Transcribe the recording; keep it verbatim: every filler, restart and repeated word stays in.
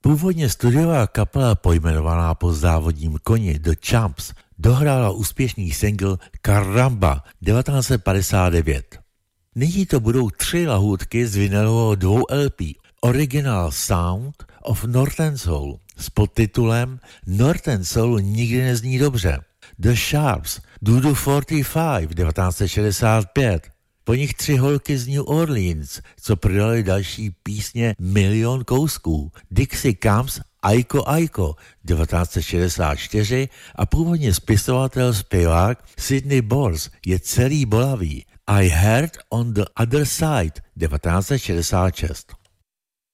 Původně studiová kapela pojmenovaná po závodním koni The Champs dohrála úspěšný single Caramba devatenáct set padesát devět. Nyní to budou tři lahůdky z vinylového dvou L P Original Sound of Northern Soul s podtitulem Northern Soul nikdy nezní dobře. The Sharps Dudu čtyřicet pět devatenáct set šedesát pět. Po nich tři holky z New Orleans, co prodali další písně milion kousků. Dixie Comes Aiko Aiko devatenáct set šedesát čtyři a původně spisovatel zpěvák Sidney Bors je celý bolavý. I Heard on the Other Side devatenáct set šedesát šest.